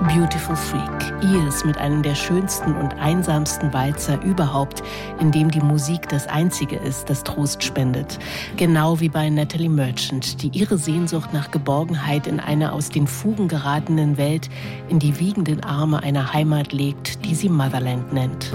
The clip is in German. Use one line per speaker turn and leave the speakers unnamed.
Beautiful Freak. Ears mit einem der schönsten und einsamsten Walzer überhaupt, in dem die Musik das Einzige ist, das Trost spendet. Genau wie bei Natalie Merchant, die ihre Sehnsucht nach Geborgenheit in einer aus den Fugen geratenen Welt in die wiegenden Arme einer Heimat legt, die sie Motherland nennt.